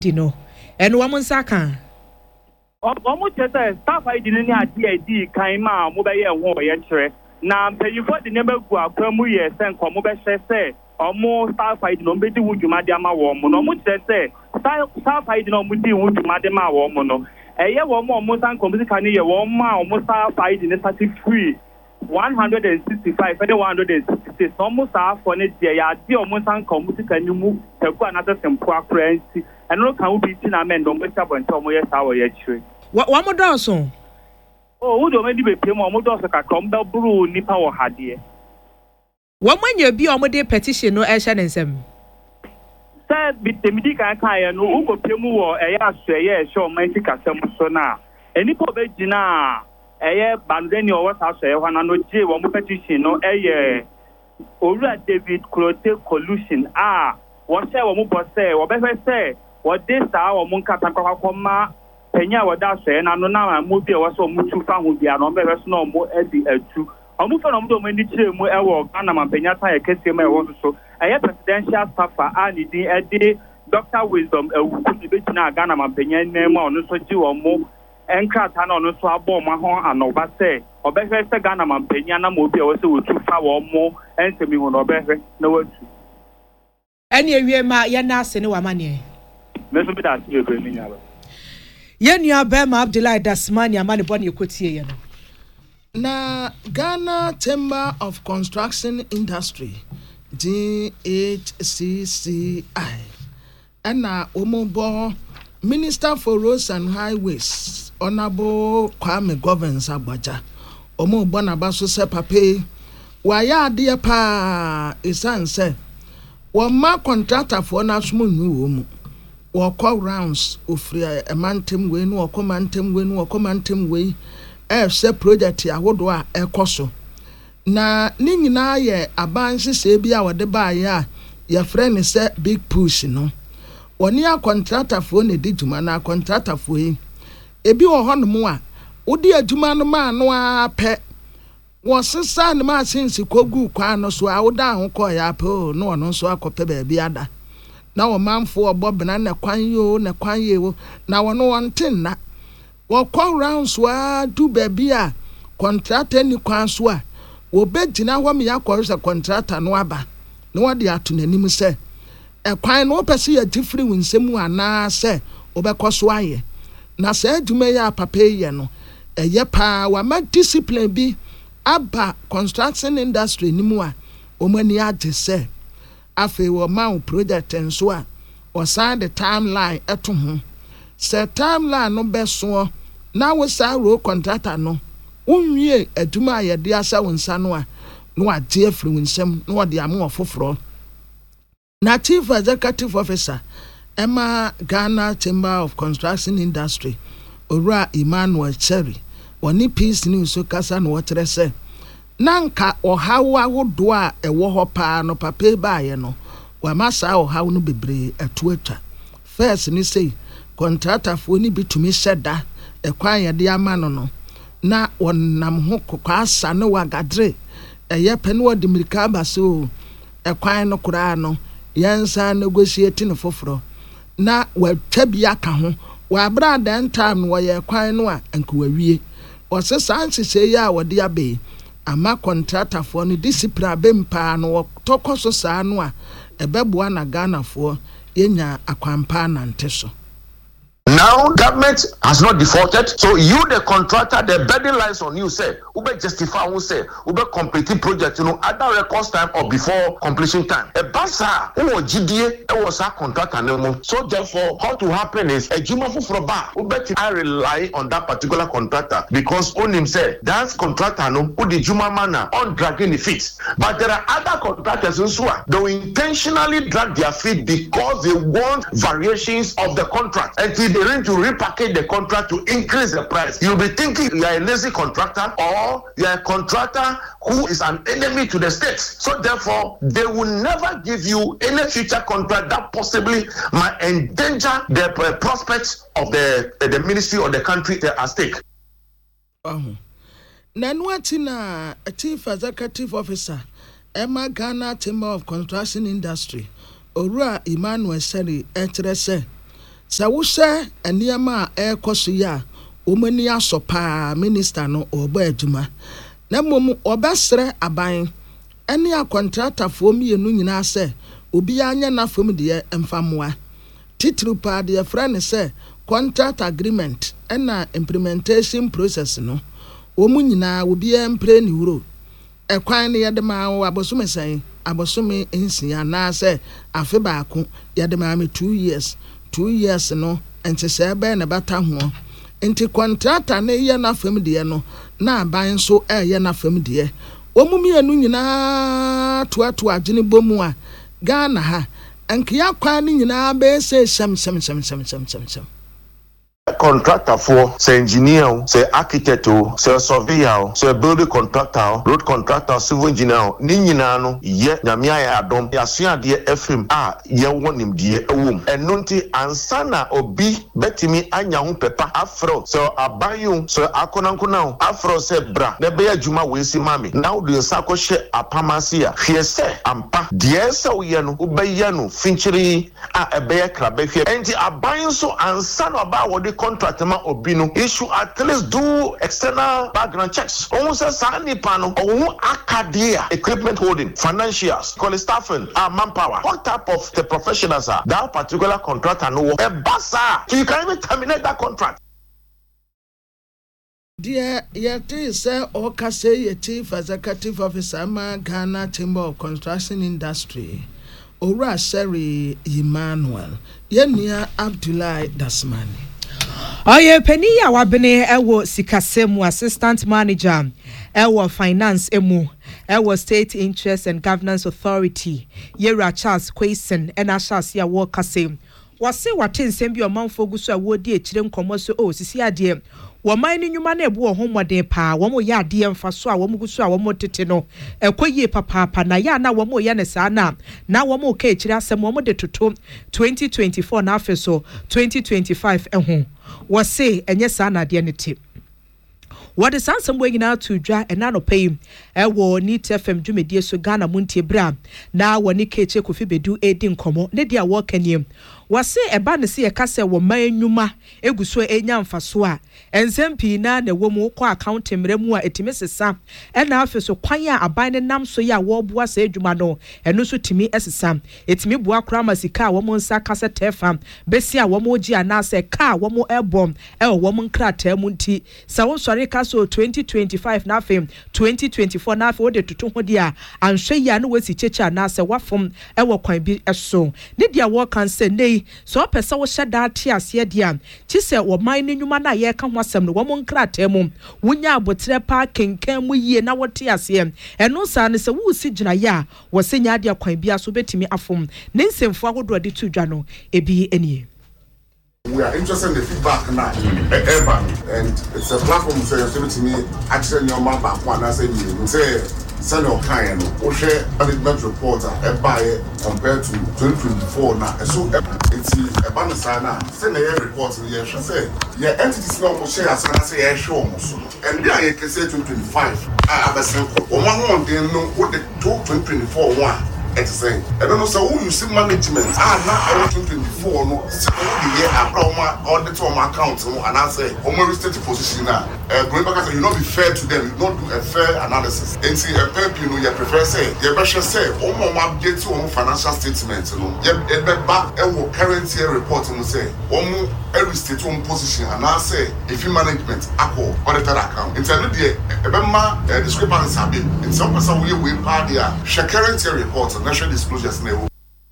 Dino. And woman Saka. Almost just a staff I didn't have the Kaima, mobile warrior. Now, you got the number go up, yes, and come over, say, or more staff I don't be would you, Madama woman, or much say, staff I don't would you, Madama woman. A year or more, most uncomplicated, a woman, almost staff I didn't free. 165 and 166 almost half on it. They are the almost uncomplicated and you move to another simple currency. And no can be seen a man don't wake up until more hour yet. What one more Dawson? Oh, would already be paying more dollars like a crumble brew, nipper or haddy. One when you be on my petition, no action and some. Said with the medical and who could pay more a year, show my customer so now. Any poor Gina. Bandeni or what I say, one and no J, one petition, no Ora David Clote collusion. What shall one say, or better say, what this hour or Monka Takoma, Pena, what that say, and I know now I move there was so much to found with the another no more at the two. I move on to many children, more Ghana, Penata, a case also. I have presidential staffer, and the Dr. Wisdom, a woman, Ghana, Pena, name on so two or more. Encrat and on so abom and over say, or better Ghana man Penyana Mobi also too far or more, and to me on better no. Any year, my Yanas and Wamani. Maybe that's your dreaming. Yen ya Bema Abdullah Dasmania money bonny you could see. Na Ghana Chamber of Construction Industry, GHCCI, and na Omobo Minister for Roads and Highways. Honorable Kwame Governance Abacha omo bonaba so se pape wa ya de pa isan se wo ma contractor for na so mu mu wo call rounds ofri emantem we no wo commandtem we no wo commandtem we se project ahodo a ekoso na ni nyina ye abanse se bia wo de ba ya ye friend se big push no woni a contractor for ne di djuma na contractor for yi ebi wo hono a wodi adwuma no ma no a pe wo sesa ne ma sinsi kogu kwa no so a woda ho ko ya pe no ono so akope ba bi ada na wo manfo obobena ne kwan yo ne kwan ye na wo no wonten na wo call round so a du ba bi a contractor ni kwan so a wo begina ho me yakọ se contractor no aba no wode ato nanim se kwan no pese ya different winsemu ana se obekoso aye na se adwuma ya papa ye no eye pa wa ma discipline bi aba construction industry ni mu a omani age se afi wo ma project enso a o sign the timeline eto ho se timeline no beso na wo sa ro contractor no unwie adwuma ye de asa wonsa no a no age afri winsem no de am ofoforo na Chief Executive Officer Emma Ghana Chamber of Construction Industry Ora Emmanuel Cherry woni Peace News so kasa no wotre se nanka ohawa wodo a ewo ho pa no papa baaye no wa masa ohaw no bebre atu atwa first ni say contractor fo ni bitumi hyeda ekwan ye de ama no na wonnam ho kokwa asa no wagadre eye pe no de mirika ba so ekwan no kura no yansa negotiate no foforo na watwabia ka ho wa brada ntam no ye kwan no a anka wawie osesa se ya wode abe ama contractor for no discipline bempa no tokoso saa no a ebeboa na Ghana for yenya akwampa na nteso. Now government has not defaulted, so you the contractor, the burden lies on you. Say, ube justify who say, ube complete project, other records time or before completion time. A basa, GDA, was a contractor no. So therefore, how to happen is a juma for bar. Ube I rely on that particular contractor because on him say that's contractor no, who the juma manner on dragging the feet. But there are other contractors who they will intentionally drag their feet because they want variations of the contract. And they're going to repackage the contract to increase the price. You'll be thinking you are a lazy contractor or you are a contractor who is an enemy to the state. So therefore, they will never give you any future contract that possibly might endanger the prospects of the ministry or the country at stake. Nanwatina, a Chief Executive Officer, Emma Ghana Chamber of Construction Industry, Ora Emmanuel Seri, etrese. Sa wo hye eniema a ɛkɔ so ya omani asɔ paa minister no ɔbɔ adwuma na mmom ɔbɛsrɛ aban ɛne a contractorfoɔ mmienu nyinaa sɛ obi anya na fam deɛ mfamoa titiri paa deɛ frɛ ne sɛ contract agreement ɛna implementation process no wɔn nyinaa obi mpre ne wuro ɛkwan ne yɛde ma wo abosome sɛn abosome nsia na sɛ afe baako yɛde ma me 2 years no ente sɛ ɛbɛn na bata ho enti contractor ne yɛ na fam deɛ no na aban so ɛyɛ na fam deɛ wɔn mmienu nyinaa toato agene bomu a Ghana ha enkia kwan ne nyinaa bɛ sɛ hyɛm Contractor for say engineer, say architect, say surveyor, say building contractor, road contractor, civil engineer, Ninano, ye, Namia Adom, Yasia dear FM, ye want him dear a womb, and nunti ansana obi betimi anya pepa afro, so abayum, so akonankunao, afro say bra, nebea juma wisi mami, now the sako she apamasia, she say, ampa, dear so yenu, ubeyanu, finchiri, a bear crabbe, and the abayum so ansana about what the contract ma obino issue at least do external background checks. Almost a sani panel or academia equipment holding financials, call staffing, manpower. What type of the professionals are that particular contractor no a bassa. So you can even terminate that contract. Dear yeti say Oka say ye chief executive officer ma Ghana Chamber of Construction Industry. Ora Sherry Emmanuel. Yenia Abdullahi Dasmani. Oye penny ya wabene ewo sikasemu assistant manager ewo finance emu ewo state interest and governance authority Yera Charles Quayson ena Charles ya wo kase wase wate nsem bi omanfo guso awodi ekire nkomo so o sisi ade woman ni nyuma na ebu ohomode pa wo mo ya ade mfa so a wo mo guso a wo mo tete no ekoyie papa na ya na wo mo ya ne sa na wo mo ka ekire asem wo mo de toto 2024 na afeso 2025 eho wase enye sa na ade ne te what is ansem we nyina to dwa ena no pay ewo ni TFM dwumedie so Ghana muntie bra na woni keche kofi bedu edi nkomo ne dia wo kaniem wase eba ne se yekase wo manyuma eguso enya mfaso a ensempi na wo mu kwa account mremu a etime sesa ena afeso kwan a aban ne nam so ya wo boa sa adwuma no eno so timi esesa etime boa kra masika wo mu nsa kase tefa besi a wo mu gi anase ka wo mu ebom wo mu nkrata mu nti sa wo sori so 2025 na fem 2024 na fe wo de tutu ho dia anhwe ya no wasi checha na se wafom ewo kwan bi eso ne dia wo kan se nei so pesa wo hyeda ate ase dia chi se wo man ne nwuma na ye ka ho asem no wo mo nkrata mu wonya abotre pa kenkan mu yie na wo te ase eno sa ne se wo si gina ya wo se nya dia kwan bi aso betimi afom ne nsemfo agodo de tu dwa no ebi enie. We are interested in the feedback now, and it's a platform so you're to me actually your man back one I say send your client or share management report compared to 2024 now. So it's a banner sign send a report in the year. She said, yeah, entities now share as I say show almost. And there you can say 2025. I have a sample. One they know what the 2024 one. Saying, I don't know, so who you see management? Now 2024, no, the year all the time accounts, and I say, almost state position now. Going back, you not be fair to them, you not do a fair analysis. And see, a you know, you prefer say, you better say, almost update to financial statements, you know, you back a current year report, and say, almost every state on position, and I say, if you management, Apple, auditor account, in terms of the discrepancy, in some person will party, share current year report. National disclosures never.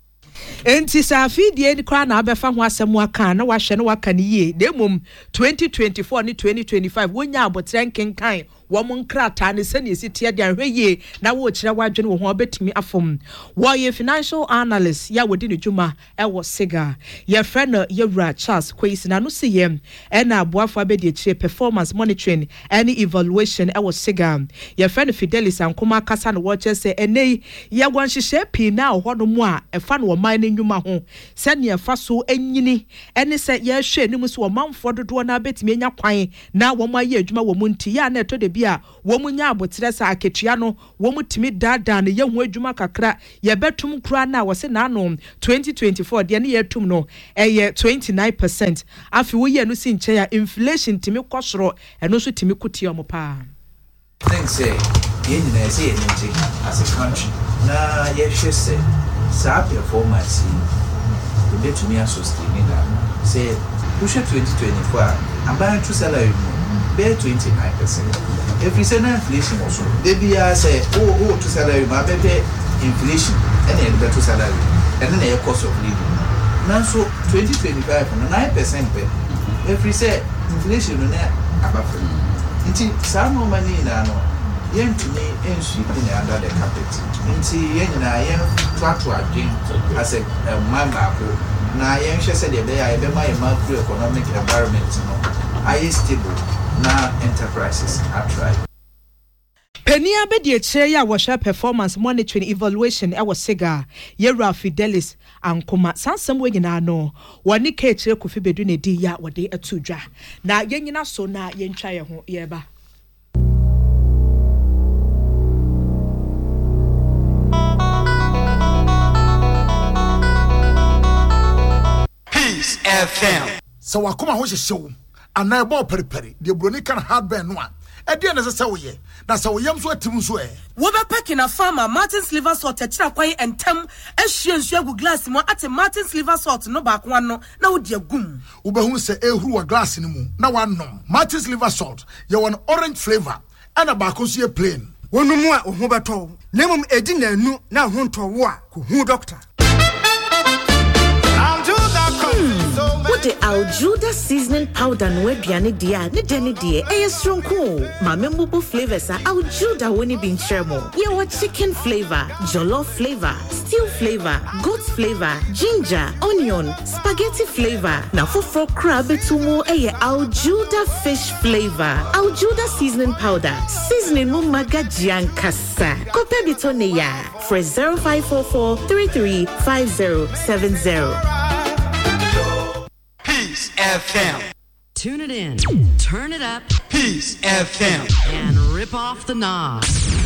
Enti sa fidie ni kwa na abefa ho asem aka na wahwe na waka ni ye demum 2024 ni 2025 wonya abotre nkenkan wo mo nkrata ne sane esi tie de ahwe ye na wo kire wadwene wo ho betimi afom wo ye financial analyst ya wodi ne dwuma e wo siga ye friend Yera Charles Quayson na no se ye e na aboafo abedi kire performance monitoring any evaluation e wo siga ye friend Fidelis Ankoma kasa no wo chese enei ye gwanhyehyɛ pi na ohodo mu a e fa no man ne nnwuma ho sane e fa so enyini ene se ye hwe ni mu so wo manfo dodo na betimi nya kwan na wo ma ye adwuma wo mu nti ya na eto de bi a wo mu nya abotre sa aketua no wo mu timi daadaa ne yehu adwuma kakra ye betum kura na wo se na no 2024 de ne yetum no 29% afi wo ye no si nche ya inflation timi kosoro eno so timi kutie omo pa think say yen na say energy as a country na ye hwe say sa performance we bet to me sustain na say push 2024 amban to salary be 29%. If we say inflation also, they be say to salary, but be inflation and then better salary, and then the cost of living. Now so 2025 9%. If we say inflation on that above, it's some money now. Yen to me and sweep under the carpet. Into yen na yen to again as a man back. Now yen she said they be my macroeconomic environment, I stable. Na enterprises are tried. Penia bedi che ya washa performance monitoring evaluation e wasiga Yera Fidelis ankoma sansam we nyina no woni ka che kofi bedu ne di ya wode atudwa na yenyina so na yentwa ye ho ye ba Peace FM. So wakoma ho hyehyɛw ana ebo periperi de broni kan hardware no a e de na se woye na se woyam so atim so e wo be pack na farmer Martin's liver salt tira kwan entem ahwie nsu agu glass mo ate Martin's liver salt no ba ko no na wo de agum wo be hu se ehuru wa glass ni mu na wanom Martin's liver salt ye won orange flavor ana ba ko so ye plain wonu mu a ho beto na mum edi na anu na ho nto wo a ko hu doctor What the Aljuda seasoning powder no aduane dia ne dene die stronko ma membubu flavors are Aljuda woni bin cheremo ye what chicken flavor jollof flavor stew flavor goat flavor ginger onion spaghetti flavor na foforo crab tumu Aljuda fish flavor Aljuda seasoning powder seasoning mo magajian kasa kope bitone ya for 0544 335070 Peace FM. Tune it in, turn it up, Peace FM, and rip off the knob.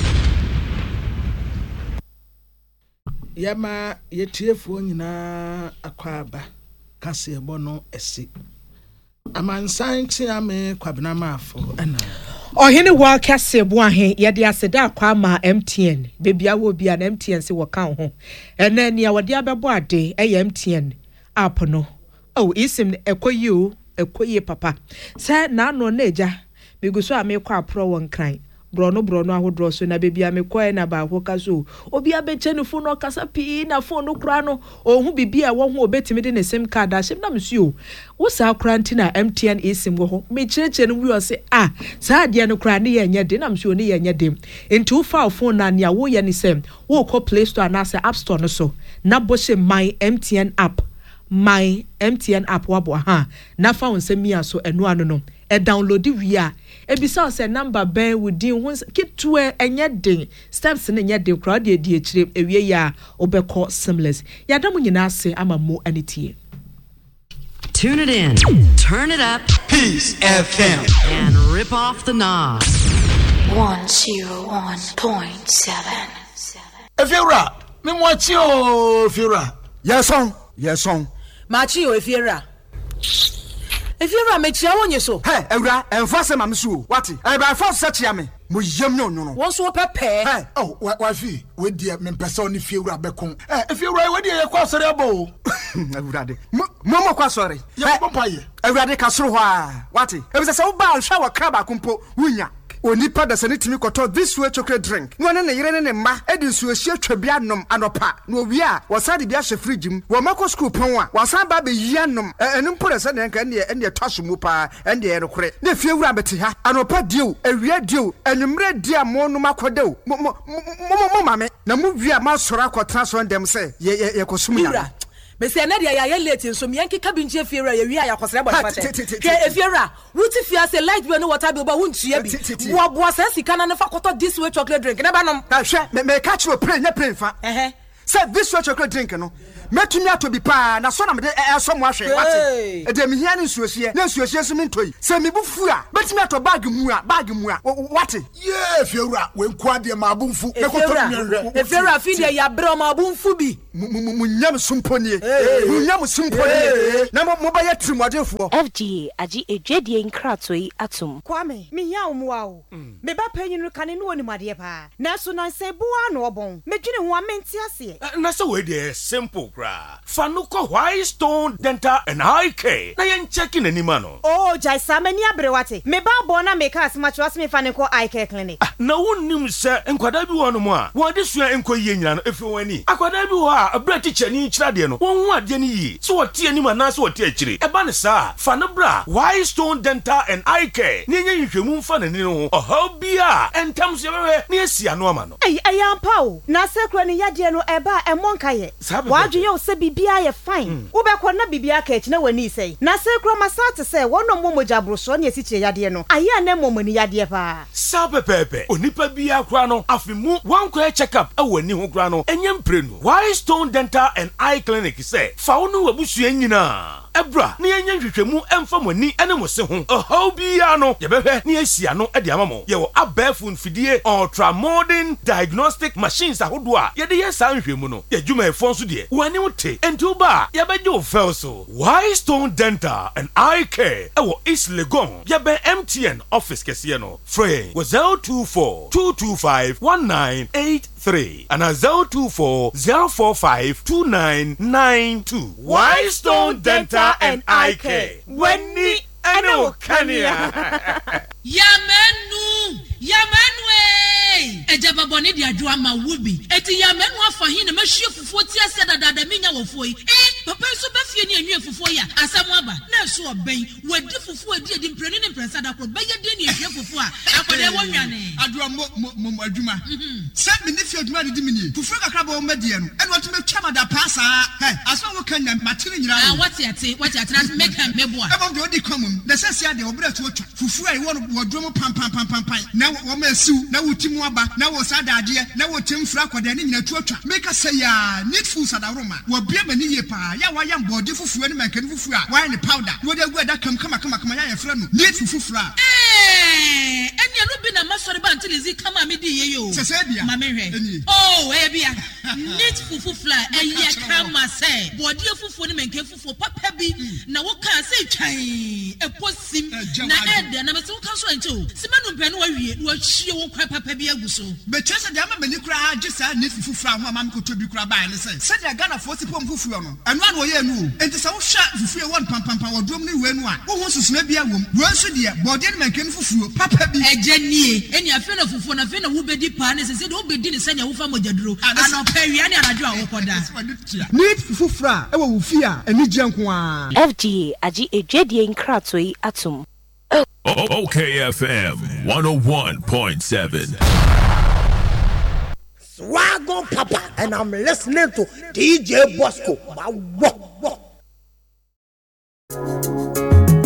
Yama yetiefo nyina akwaba kase ebono esi amansan tiame kwabena mafo ana ohene wa kase bo ahe yede aseda akwa ma MTN bebia wo bia na MTN se wokan ho ena nia wode abebo ade MTN app no oh isim ekoyi papa say na no na eja biguso amekwa apro won kran brono ahodro so na bebia mekwa na ba ho kaso obi abeche ne phone kasa pi na phone kura no ohun bibia wo ho obetimi de ne sim card ashim na msuo wo sa kura ntina MTN isim wo ho me cheche no wi o se sa de no kura ne ye nya de na msuo ne ye nya de enti wo fa phone na ne wo ye ne sem wo ko Play Store na se App Store no so na bo she my MTN app my MTN app wabo na fa wonsemi so eno ano no e download wi a e bisa se number ben within wons kitwe enye den steps ne enye den crowd e di ekire ewie ya obekọ seamless yadam nyina ase ama mo anitie. Tune it in, turn it up, Peace FM, and rip off the knob. 101.7. Efiura me mo achi o Efiura yes on machi o Efiura me chia wonye so hey ewura enfase ma mso what e ba fa se chia me mo yam no no won so pepe hey oh wa fi we die me pese oni Efiura bekon Efiura we die ye kwa sori abo ewura de mo kwa sori ye pompa ye ewura de ka soro ho a what e be se wo ba hwa wa kraba kompo wunya onipa da sane timi koto this way chocolate drink no ne yire ne mma edi nsuo hie twabia nom anopa no owi a wasade bia hye fridge mu wo mako school pon a wasan ba be yia nom enu mpore se ne nka ne twaso mu pa ende ye rekore ne fie wura bete ha anopa dio awia dio enumre dia mo no makodew mo mame na mu wi a ma sora akotra so ndem se ye kosum ya Mese na dia ya late nso miyanki kabinje Efiura ya wi ya kwasere body pate ke Efiura wuti fia se light bill no water bill ba wuntua bi wo sense kana na fa koto this way chocolate drink na ba nom hwe me catch no play fa say this way chocolate drink no metumi ato bi pa na so na me so mo ahwe wate e de me hia ne nsuohie na nsuohie so me ntoi se me bufu a betumi ato bag mu a wate ye fiewura we nko ade ma abunfu na koto nwenhwe efiewura fi de ya bre ma abunfu bi munyam sumponie munyam sumponie na mo ba ya trimodefo FGA agi edwedie nkratoi atom Kwame me hia omwa o me ba panyinu kane no oni made pa na so na se bua no obon medwene ho amenti ase na so we dey simple kra fa no ko Whitestone Dental and Eye Care na yen check in anima no oh jai samani abrewate me ba bo na me ka asmacho asme fa ne ko Eye Care clinic na wonnim se enkwada bi wono mo a wo de sua enko yie nyina no efi wani akwada bi wo a abra teacher ni kyira de no won hu ade ni yi so wo tie anima na so wo tie akire e ba ne sa fa no bra Whitestone Dental and Eye Care ni nya nhwehwemu mfa na ni no ho bia entam so yebehwe ni asia no ama no ayampa o na sekro ni yade no eba emonka ye wadwe yo se bibia ye fine wo be ko na bibia ka ekina wani sei na sekro masate se wono momoja broso ne esiche yade no aya na momani yade pa sapepepe onipa bia kra no afimu wankwa check up awani ho kra no enyem prenu Whitestone Dental and Eye Clinic say fa wono wabusu nyina ebra ne yenye hwehwemu emfa mani ene mo se ho oho bia no yebehwe ne asia no ade amamo ye wo abafu mfidie ultra modern diagnostic machines ahodo a ye de yesa nhwemu no ye dwuma efo nso de wani wote enti ba ye beje o felso Whitestone Dental and Eye Care ewo East Legon ye be MTN office kese no free was 024 225 1983 and 024 045 2992 Whitestone Dental and Eye Care Wenni eno kania Yamenu ejaba boni di adwa ma wubi eti yamenu afa hin na mahwie fufuo ti ase dada minya wofo yi papa so ba fie ni enwe fufuo ya asam aba na so oben wadi fufuo edi mpreni ne mpresa da kro beye di ni ehwe fufuo a akode wonwane adwa mo adwuma se me ni fie adwuma di mini fufuo kakra ba o madie no ene wato metwa mada pasa aso wo kan na matire nyira wati ate na make am meboa eba do di komum na sese ade obra to otwa fufuo ai wo wodwo pam na wo ma siu na wo timu aba na wo sadade na wo timfra kwada ne nyina tuatwa make say ya need food sadaroma wo bia mani ye pa ya wa yam body fufuo ne mankan fufuo a wa ne powder wo de gu da kama ya frɛ no need fufuo a enya no bi na masori ba ntilizi kama me di ye yo sese bia ma me hwɛ oh e bia need fufuo eye kama say body fufuo ne mankan fufuo papa bi na wo ka say twan eposim na ede na me se wo ka so ento simanu mpɛ no wa wie wo hie wo kwa papa bi aguso be chese de ama mani kura agisa need fufuo ho ama me ko to bi kura ba ne say se de Ghana for sipom fufuo no eno an wo ye nu enti se wo hwa fufuo won pam wo dom ne we nu a wo ho susuna bia wom wo nso de body ne mankan fufuo papa bi ejanie eni afi na fufuo na afi na wo bedi pa ne se de wo bedi ne sanya wo fa mogyaduro ana pawia ne anadwo a wo koda need fufuo a e wo wufi a eni gyenko a FGA agi edwedie nkratoi atom OKFM 101.7. Swagon Papa, and I'm listening to DJ Bosco.